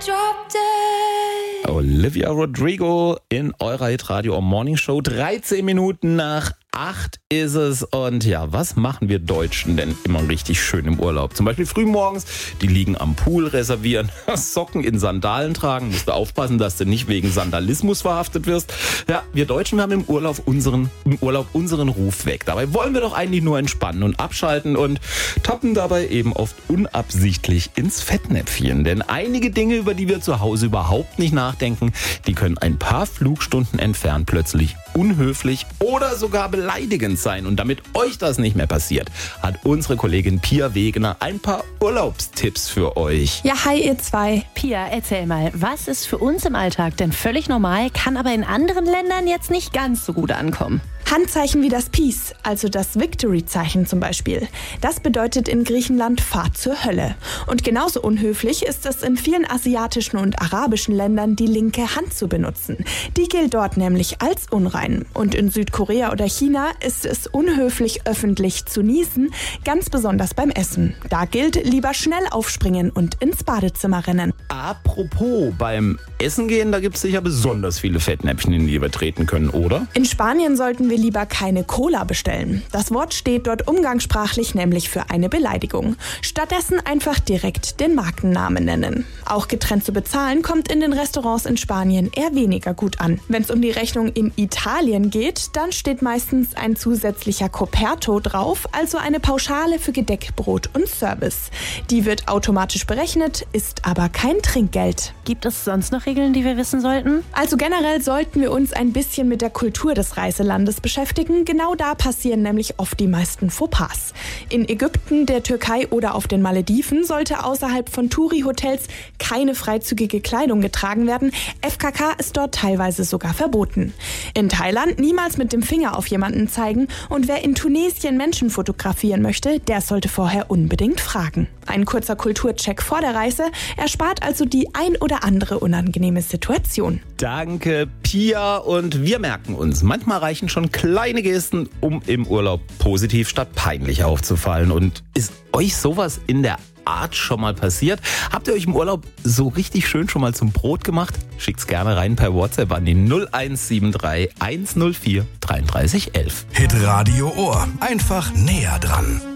Olivia Rodrigo in eurer Hitradio Morning Show. 13 Minuten nach 8 ist es. Und ja, was machen wir Deutschen denn immer richtig schön im Urlaub? Zum Beispiel frühmorgens, die liegen am Pool reservieren, Socken in Sandalen tragen. Musst du aufpassen, dass du nicht wegen Sandalismus verhaftet wirst. Ja, wir Deutschen haben im Urlaub unseren Ruf weg. Dabei wollen wir doch eigentlich nur entspannen und abschalten und tappen dabei eben oft unabsichtlich ins Fettnäpfchen. Denn einige Dinge, über die wir zu Hause überhaupt nicht nachdenken, die können ein paar Flugstunden entfernt plötzlich unhöflich oder sogar beleidigend sein. Und damit euch das nicht mehr passiert, hat unsere Kollegin Pia Wegener ein paar Urlaubstipps für euch. Ja, hi ihr zwei. Pia, erzähl mal, was ist für uns im Alltag denn völlig normal, kann aber in anderen Ländern jetzt nicht ganz so gut ankommen? Handzeichen wie das Peace, also das Victory-Zeichen zum Beispiel. Das bedeutet in Griechenland Fahrt zur Hölle. Und genauso unhöflich ist es in vielen asiatischen und arabischen Ländern, die linke Hand zu benutzen. Die gilt dort nämlich als unrein. Und in Südkorea oder China ist es unhöflich, öffentlich zu niesen, ganz besonders beim Essen. Da gilt, lieber schnell aufspringen und ins Badezimmer rennen. Apropos, beim Essen gehen, da gibt es sicher besonders viele Fettnäpfchen, in die wir treten können, oder? In Spanien sollten wir lieber keine Cola bestellen. Das Wort steht dort umgangssprachlich nämlich für eine Beleidigung. Stattdessen einfach direkt den Markennamen nennen. Auch getrennt zu bezahlen kommt in den Restaurants in Spanien eher weniger gut an. Wenn es um die Rechnung in Italien geht, dann steht meistens ein zusätzlicher Coperto drauf, also eine Pauschale für Gedeck, Brot und Service. Die wird automatisch berechnet, ist aber kein Trinkgeld. Gibt es sonst noch Regeln, die wir wissen sollten? Also generell sollten wir uns ein bisschen mit der Kultur des Reiselandes beschäftigen. Genau da passieren nämlich oft die meisten Fauxpas. In Ägypten, der Türkei oder auf den Malediven sollte außerhalb von Touri-Hotels keine freizügige Kleidung getragen werden. FKK ist dort teilweise sogar verboten. In Thailand niemals mit dem Finger auf jemanden zeigen und wer in Tunesien Menschen fotografieren möchte, der sollte vorher unbedingt fragen. Ein kurzer Kulturcheck vor der Reise erspart also die ein oder andere unangenehme Situation. Danke, Pia. Und wir merken uns, manchmal reichen schon kleine Gesten, um im Urlaub positiv statt peinlich aufzufallen. Und ist euch sowas in der Art schon mal passiert? Habt ihr euch im Urlaub so richtig schön schon mal zum Brot gemacht? Schickt's gerne rein per WhatsApp an die 0173 104 33 11. Hitradio Ohr. Einfach näher dran.